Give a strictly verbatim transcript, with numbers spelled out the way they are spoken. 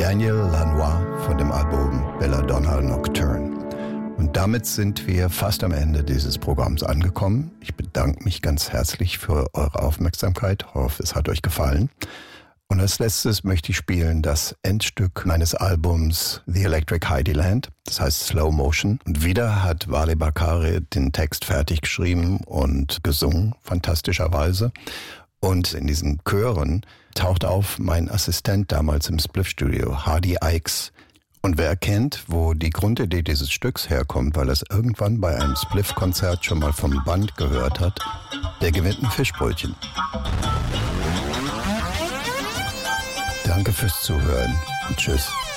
Daniel Lanois von dem Album Belladonna Nocturne. Und damit sind wir fast am Ende dieses Programms angekommen. Ich bedanke mich ganz herzlich für eure Aufmerksamkeit. Ich hoffe, es hat euch gefallen. Und als letztes möchte ich spielen das Endstück meines Albums The Electric Heideland, das heißt Slow Motion. Und wieder hat Wale Bakare den Text fertig geschrieben und gesungen, fantastischerweise. Und in diesen Chören taucht auf mein Assistent damals im Spliff-Studio, Hardy Ikes. Und wer erkennt, wo die Grundidee dieses Stücks herkommt, weil er es irgendwann bei einem Spliff-Konzert schon mal vom Band gehört hat, der gewinnt ein Fischbrötchen. Danke fürs Zuhören und tschüss.